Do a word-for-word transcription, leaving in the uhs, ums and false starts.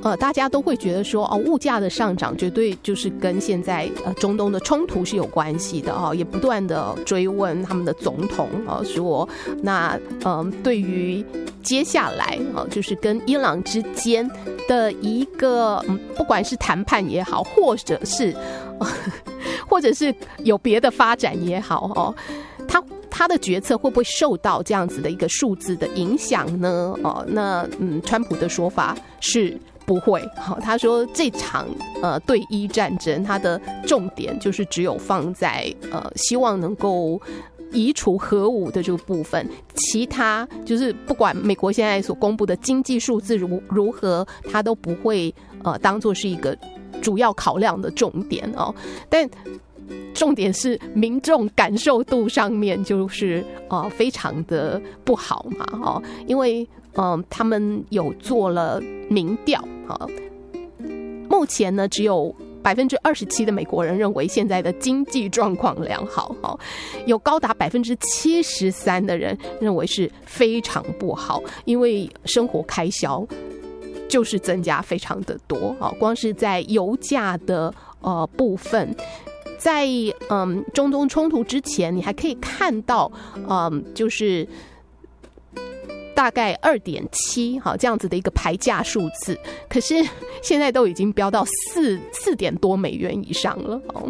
呃，大家都会觉得说，哦，物价的上涨绝对就是跟现在呃中东的冲突是有关系的哦，也不断的追问他们的总统哦，说那嗯、呃，对于接下来啊、哦，就是跟伊朗之间的一个嗯，不管是谈判也好，或者是、呃、或者是有别的发展也好哦，他。他的决策会不会受到这样子的一个数字的影响呢？哦，那嗯，川普的说法是不会。好、哦，他说这场呃对伊战争，它的重点就是只有放在呃希望能够移除核武的这个部分，其他就是不管美国现在所公布的经济数字如如何，他都不会呃当作是一个主要考量的重点哦，但。重点是民众感受度上面就是呃非常的不好嘛，哦，因为嗯、呃、他们有做了民调啊、哦，目前呢只有百分之二十七的美国人认为现在的经济状况良好，哦，有高达百分之七十三的人认为是非常不好，因为生活开销就是增加非常的多，哦，光是在油价的呃部分。在嗯中东冲突之前，你还可以看到，嗯，就是大概二点七好这样子的一个牌价数字，可是现在都已经飙到四四点多美元以上了哦。